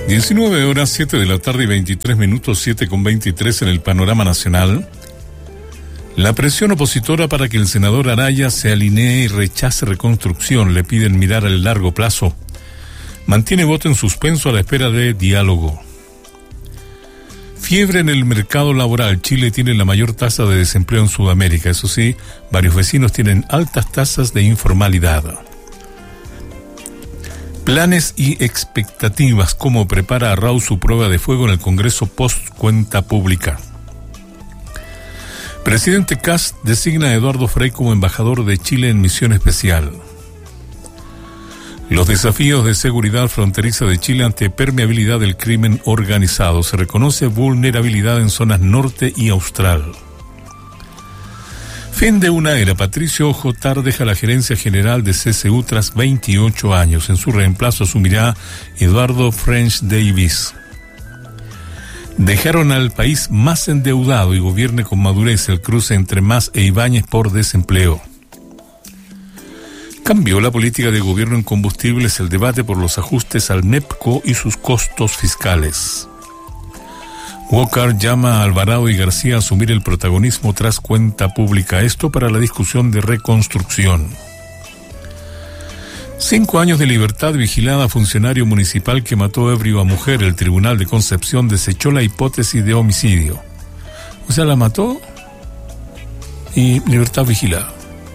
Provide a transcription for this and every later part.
19 horas, 7 de la tarde y 23 minutos, 7:23 en el panorama nacional. La presión opositora para que el senador Araya se alinee y rechace reconstrucción. Le piden mirar al largo plazo. Mantiene voto en suspenso a la espera de diálogo. Fiebre en el mercado laboral. Chile tiene la mayor tasa de desempleo en Sudamérica. Eso sí, varios vecinos tienen altas tasas de informalidad. Planes y expectativas. ¿Cómo prepara Arrau su prueba de fuego en el Congreso post cuenta pública? Presidente Kast designa a Eduardo Frei como embajador de Chile en misión especial. Los desafíos de seguridad fronteriza de Chile ante permeabilidad del crimen organizado. Se reconoce vulnerabilidad en zonas norte y austral. Fin de una era. Patricio Jotar deja la gerencia general de CCU tras 28 años. En su reemplazo asumirá Eduardo French Davis. Dejaron al país más endeudado y gobierne con madurez. El cruce entre Mas e Ibáñez por desempleo. Cambió la política de gobierno en combustibles, el debate por los ajustes al MEPCO y sus costos fiscales. Walker llama a Alvarado y García a asumir el protagonismo tras cuenta pública. Esto para la discusión de reconstrucción. 5 años de libertad vigilada a funcionario municipal que mató ebrio a mujer. El Tribunal de Concepción desechó la hipótesis de homicidio. O sea, la mató y libertad vigilada.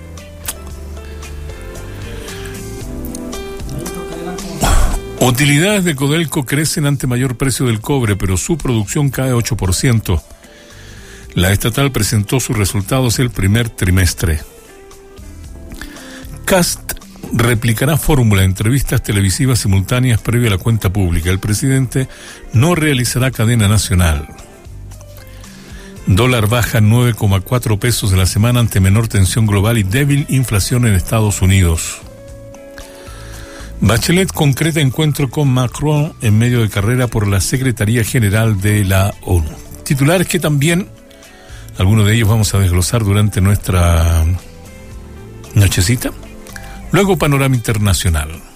Utilidades de Codelco crecen ante mayor precio del cobre, pero su producción cae 8%. La estatal presentó sus resultados el primer trimestre. Kast replicará fórmula, entrevistas televisivas simultáneas previo a la cuenta pública. El presidente no realizará cadena nacional. Dólar baja 9,4 pesos de la semana ante menor tensión global y débil inflación en Estados Unidos. Bachelet concreta encuentro con Macron en medio de carrera por la Secretaría General de la ONU. Titulares que también, algunos de ellos vamos a desglosar durante nuestra nochecita. Luego, panorama internacional.